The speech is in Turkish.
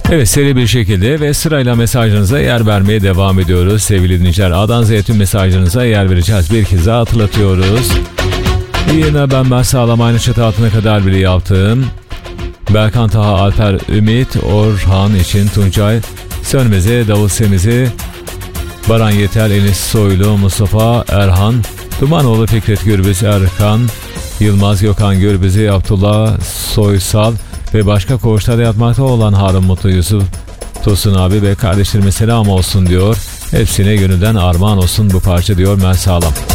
Evet, seri bir şekilde ve sırayla mesajlarınıza yer vermeye devam ediyoruz sevgili dinleyiciler. A'dan Z'ye tüm mesajlarınıza yer vereceğiz. Bir kez daha hatırlatıyoruz. Yine ben Mert Sağlam aynı çatı altına kadar bile yaptım. Berkan Taha, Alper, Ümit, Orhan için Tuncay, Sönmez'e, Davut Semiz'i, Baran Yeter, Enis Soylu, Mustafa, Erhan, Dumanoğlu, Fikret Gürbüz, Erkan, Yılmaz, Gökhan Gürbüz'ü, Abdullah Soysal ve başka koğuşlarda yatmakta olan Harun Mutlu, Yusuf Tosun abi ve kardeşlerime selam olsun diyor. Hepsine gönülden armağan olsun bu parça diyor Mert Sağlam.